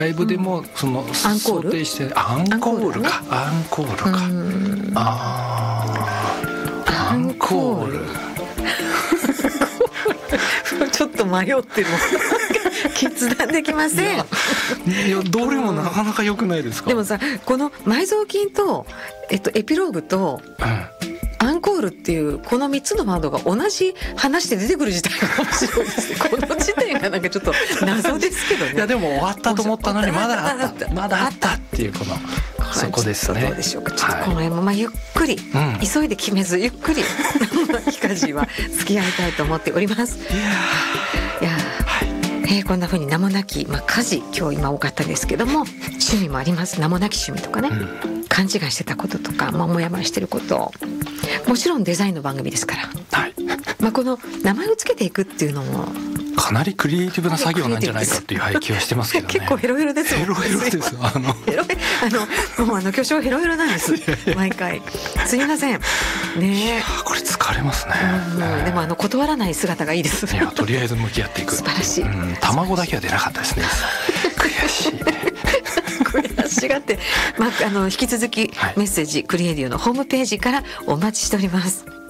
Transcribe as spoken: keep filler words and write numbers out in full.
ライブでもそのアンコール想定してアンコールかアンコールか、 うんあーアンコールちょっと迷ってる決断できません。 いや、いやどれもなかなか良くないですか。 でもさ、この埋蔵金と、えっと、エピローグとうん、 アンコールっていうこのみっつのワードが同じ話で出てくる自体が面白いですね。この時点がなんかちょっと謎ですけどね。 いやでも終わったと思ったのにまだあっあったたまだあったっていうこのそこですね。 どうでしょうか。ちょっとこのは辺もまあゆっくり、 うん急いで決めずゆっくりヒカジは付き合いたいと思っております。 い、いやいやー、はい、 えーこんな風に名もなき、まあ、家事今日今多かったですけども趣味もあります。名もなき趣味とかね、 うん、 勘違いしてたこととか、まあ、もやもやしてることもちろんデザインの番組ですから、 はい、 まあ、この名前をつけていくっていうのもかなりクリエイティブな作業なんじゃないかっていうはい気はしてますけどね。 結構ヘロヘロですもん。 ヘロヘロですあのヘロヘあのもうあの巨匠ヘロヘロなんです毎回すみませんね。 あこれ疲れますね、 うん、でもあの断らない姿がいいです。 いやとりあえず向き合っていく。 素晴らしい、 うん、卵だけは出なかったですね悔しいね悔しがって、まあ、あの引き続きメッセージ、クリエイディオのホームページからお待ちしております。